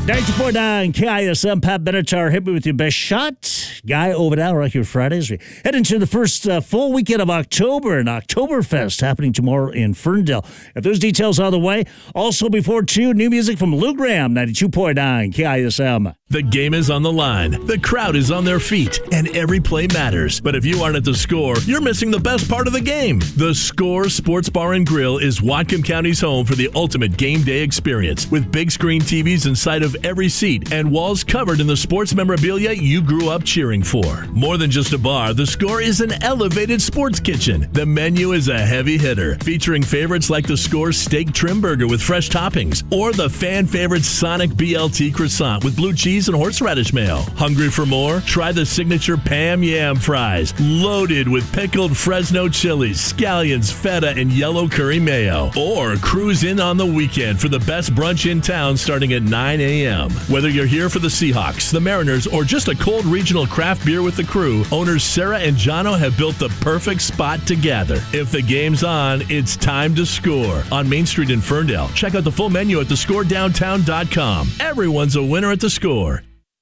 94.9 KISM, Pat Benatar, hit me with your best shot. Guy Overdale, Rock Your Fridays. We head into the first full weekend of October, and Oktoberfest happening tomorrow in Ferndale. If those details are the way, also before 2, new music from Lou Graham, 92.9 KISM. The game is on the line, the crowd is on their feet, and every play matters. But if you aren't at the Score, you're missing the best part of the game. The Score Sports Bar and Grill is Whatcom County's home for the ultimate game day experience, with big screen TVs inside of every seat and walls covered in the sports memorabilia you grew up cheering for. More than just a bar, the Score is an elevated sports kitchen. The menu is a heavy hitter, featuring favorites like the Score Steak Trim Burger with fresh toppings, or the fan favorite Sonic BLT Croissant with blue cheese and horseradish mayo. Hungry for more? Try the signature Pam Yam fries, loaded with pickled Fresno chilies, scallions, feta, and yellow curry mayo. Or cruise in on the weekend for the best brunch in town starting at 9 a.m. Whether you're here for the Seahawks, the Mariners, or just a cold regional craft beer with the crew, owners Sarah and Jono have built the perfect spot to gather. If the game's on, it's time to Score. On Main Street in Ferndale, check out the full menu at thescoredowntown.com. Everyone's a winner at the Score.